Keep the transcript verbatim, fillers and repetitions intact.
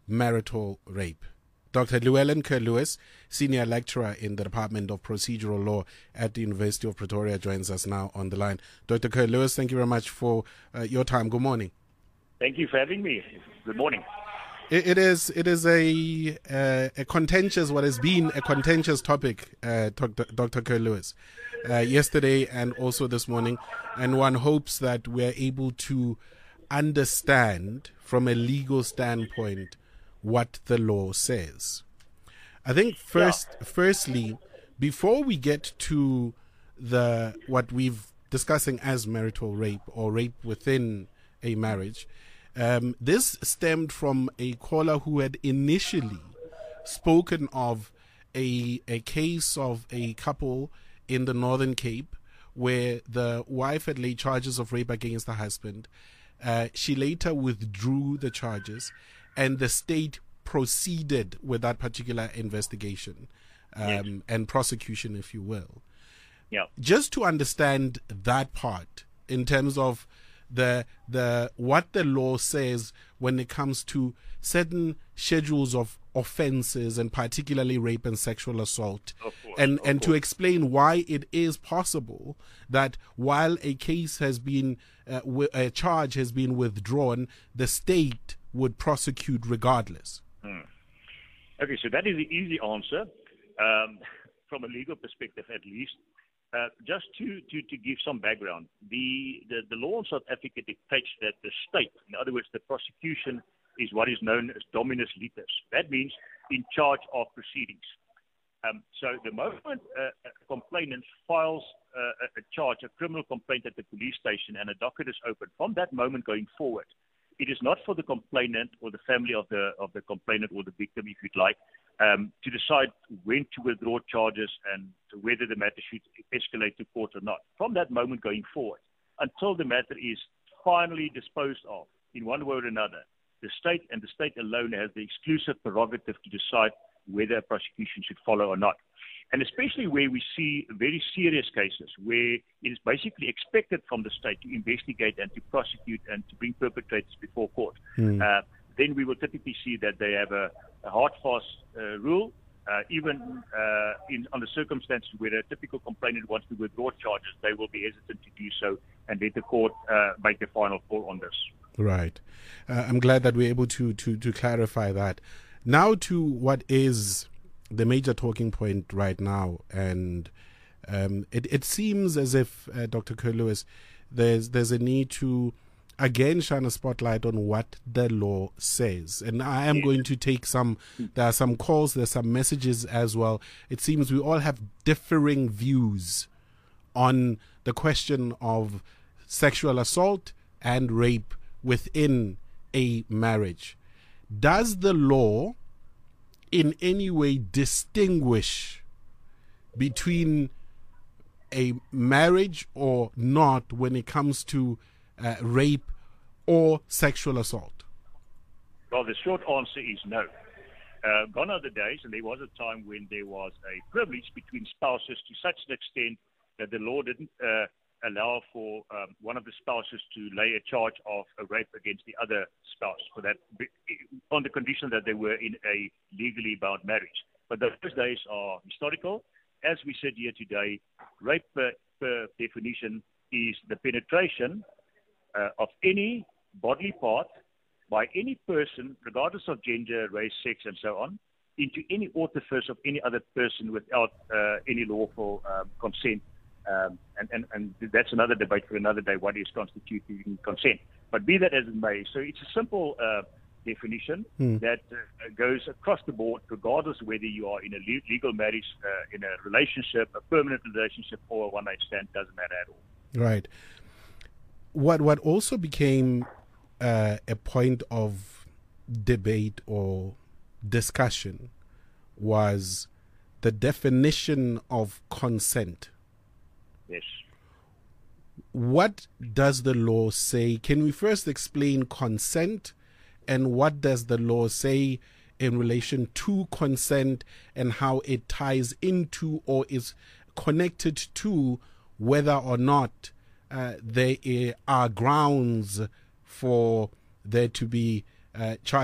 marital rape. Doctor Llewellyn Kerr-Lewis, Senior Lecturer in the Department of Procedural Law at the University of Pretoria, joins us now on the line. Doctor Kerr-Lewis, thank you very much for uh, your time. Good morning. Thank you for having me. Good morning. It, it is it is a uh, a contentious, what has been a contentious topic, uh, Doctor Doctor Kerr-Lewis, uh, yesterday and also this morning, and one hopes that we are able to understand from a legal standpoint what the law says. I think first, yeah. firstly, before we get to the what we've discussing as marital rape or rape within a marriage, um, this stemmed from a caller who had initially spoken of a a case of a couple in the Northern Cape where the wife had laid charges of rape against the husband. Uh, she later withdrew the charges, and the state proceeded with that particular investigation um, yes. and prosecution, if you will. Yeah. Just to understand that part in terms of the the what the law says when it comes to certain schedules of offenses, and particularly rape and sexual assault, of course, and of and course. to explain why it is possible that while a case has been uh, w- a charge has been withdrawn, the state would prosecute regardless. Hmm. Okay, so that is the easy answer um, from a legal perspective, at least. Uh, just to, to, to give some background, the, the, the law in South Africa dictates that the state, in other words, the prosecution, is what is known as dominus litis. That means in charge of proceedings. Um, so the moment uh, a complainant files uh, a charge, a criminal complaint at the police station, and a docket is opened, from that moment going forward, it is not for the complainant or the family of the of the complainant or the victim, if you'd like, um, to decide when to withdraw charges and whether the matter should escalate to court or not. From that moment going forward, until the matter is finally disposed of, in one way or another, the state and the state alone has the exclusive prerogative to decide whether a prosecution should follow or not. And especially where we see very serious cases where it is basically expected from the state to investigate and to prosecute and to bring perpetrators before court, mm. uh, then we will typically see that they have a, a hard, fast uh, rule, uh, even uh, in under circumstances where a typical complainant wants to withdraw charges, they will be hesitant to do so and let the court uh, make a final call on this. Right. Uh, I'm glad that we're able to, to, to clarify that. Now to what is the major talking point right now, and um, it, it seems as if, uh, Doctor Kerr-Lewis, there's there's a need to again shine a spotlight on what the law says. And I am going to take some, there are some calls, there's some messages as well. It seems we all have differing views on the question of sexual assault and rape within a marriage. Does the law in any way distinguish between a marriage or not when it comes to uh, rape or sexual assault? Well, the short answer is no. Uh, gone are the days, and there was a time when there was a privilege between spouses to such an extent that the law didn't uh, allow for um, one of the spouses to lay a charge of a rape against the other spouse, for that, on the condition that they were in a legally bound marriage. But those days are historical. As we said here today, rape per, per definition is the penetration uh, of any bodily part by any person, regardless of gender, race, sex, and so on, into any orifice of any other person without uh, any lawful um, consent. Um, and, and, and that's another debate for another day, what is constituting consent. But be that as it may, so it's a simple uh, definition hmm. that uh, goes across the board, regardless of whether you are in a le- legal marriage, uh, in a relationship, a permanent relationship, or a one-night stand, doesn't matter at all. Right. What, what also became uh, a point of debate or discussion was the definition of consent. Yes. What does the law say? Can we first explain consent, and what does the law say in relation to consent and how it ties into or is connected to whether or not uh, there are grounds for there to be uh, charges